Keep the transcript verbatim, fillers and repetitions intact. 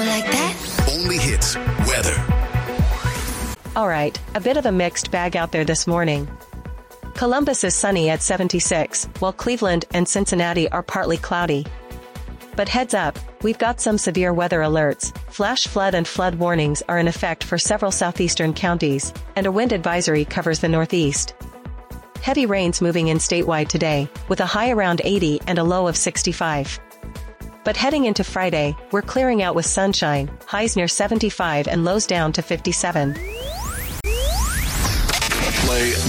Like that? Only Hits weather. All right, a bit of a mixed bag out there this morning. Columbus is sunny at seventy-six, while Cleveland and Cincinnati are partly cloudy. But heads up, we've got some severe weather alerts. Flash flood and flood warnings are in effect for several southeastern counties, and a wind advisory covers the northeast. Heavy rains moving in statewide today, with a high around eighty and a low of sixty-five. But heading into Friday, we're clearing out with sunshine, highs near seventy-five and lows down to fifty-seven. Play